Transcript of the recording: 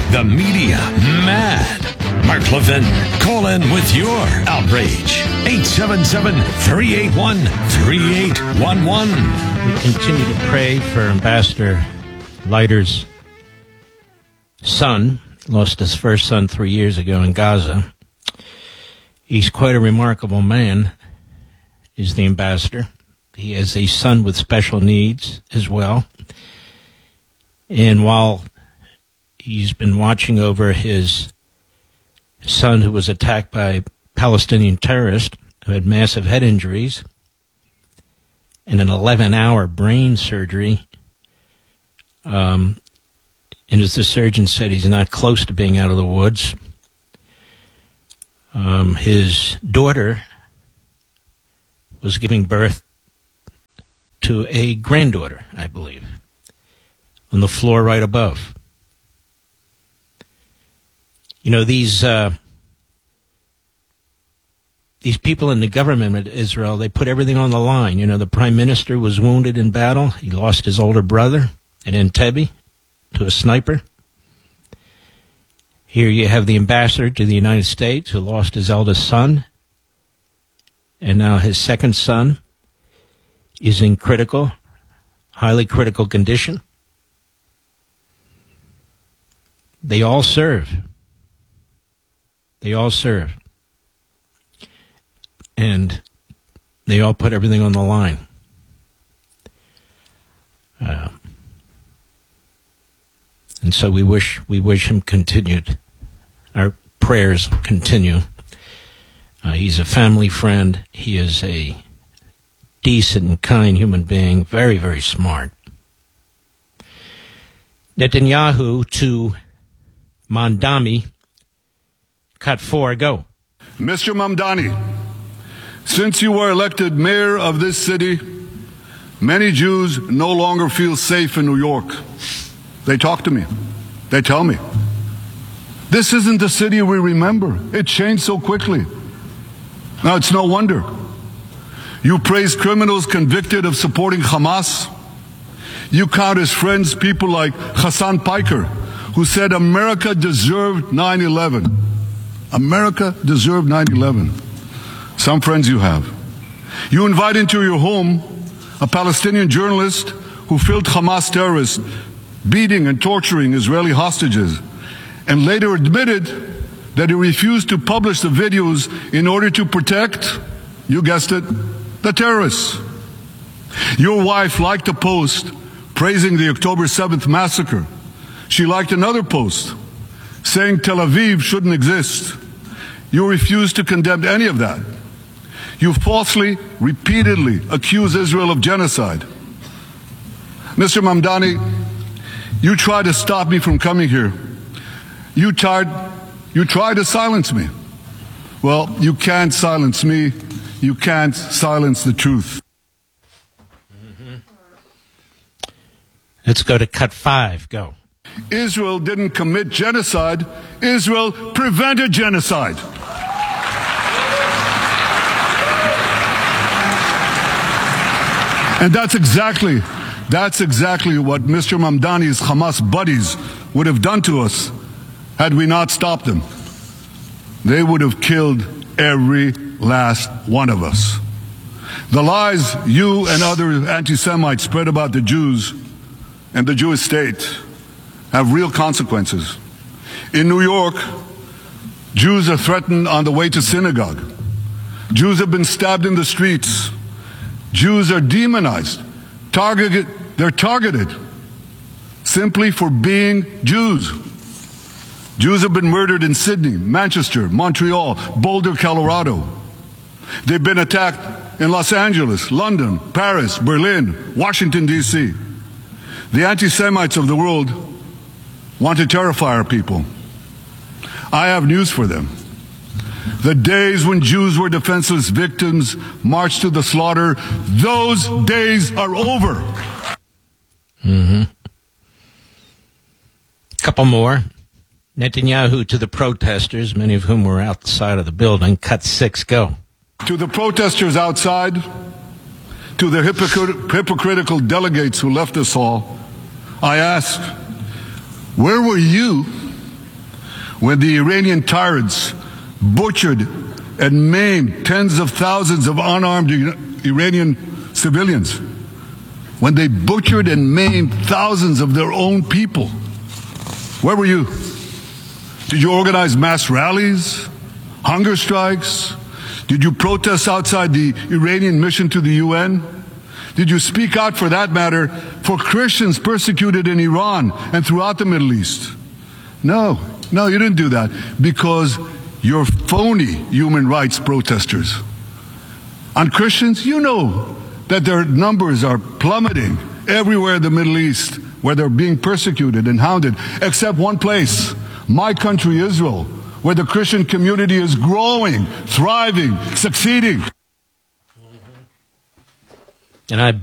the media mad. Mark Levin, call in with your outrage. 877-381-3811. We continue to pray for Ambassador Leiter's son. Lost his first son 3 years ago in Gaza. He's quite a remarkable man, is the ambassador. He has a son with special needs as well. And while he's been watching over his son who was attacked by Palestinian terrorists who had massive head injuries and an 11-hour brain surgery, and as the surgeon said, he's not close to being out of the woods. His daughter was giving birth to a granddaughter, I believe, on the floor right above. You know, these people in the government of Israel, they put everything on the line. You know, the prime minister was wounded in battle. He lost his older brother at Entebbe to a sniper. Here you have the ambassador to the United States who lost his eldest son, and now his second son is in highly critical condition. They all serve. They all serve. And they all put everything on the line. And so we wish him continued. Our prayers continue. He's a family friend. He is a decent and kind human being. Very, very smart. Netanyahu to Mamdani. Cut 4, go. Mr. Mamdani, since you were elected mayor of this city, many Jews no longer feel safe in New York. They talk to me. They tell me. This isn't the city we remember. It changed so quickly. Now, it's no wonder. You praise criminals convicted of supporting Hamas. You count as friends people like Hassan Piker, who said America deserved 9/11. America deserved 9/11. Some friends you have. You invite into your home a Palestinian journalist who filmed Hamas terrorists beating and torturing Israeli hostages, and later admitted that he refused to publish the videos in order to protect, you guessed it, the terrorists. Your wife liked a post praising the October 7th massacre. She liked another post saying Tel Aviv shouldn't exist. You refused to condemn any of that. You falsely, repeatedly accuse Israel of genocide. Mr. Mamdani, you tried to stop me from coming here. You tried to silence me. Well, you can't silence me. You can't silence the truth. Let's go to cut 5. Go. Israel didn't commit genocide. Israel prevented genocide. And that's exactly what Mr. Mamdani's Hamas buddies would have done to us had we not stopped them. They would have killed every last one of us. The lies you and other anti-Semites spread about the Jews and the Jewish state have real consequences. In New York, Jews are threatened on the way to synagogue. Jews have been stabbed in the streets. Jews are demonized. They're targeted simply for being Jews. Jews have been murdered in Sydney, Manchester, Montreal, Boulder, Colorado. They've been attacked in Los Angeles, London, Paris, Berlin, Washington, D.C. The anti-Semites of the world want to terrify our people. I have news for them. The days when Jews were defenseless victims marched to the slaughter, those days are over. Couple more. Netanyahu to the protesters, many of whom were outside of the building. Cut 6, go. To the protesters outside, to the hypocritical delegates who left us all, I ask, where were you when the Iranian tyrants butchered and maimed tens of thousands of unarmed Iranian civilians, when they butchered and maimed thousands of their own people, where were you? Did you organize mass rallies, hunger strikes? Did you protest outside the Iranian mission to the UN? Did you speak out, for that matter, for Christians persecuted in Iran and throughout the Middle East? No, you didn't do that, because you're phony human rights protesters. On Christians, you know that their numbers are plummeting everywhere in the Middle East, where they're being persecuted and hounded, except one place, my country, Israel, where the Christian community is growing, thriving, succeeding. And I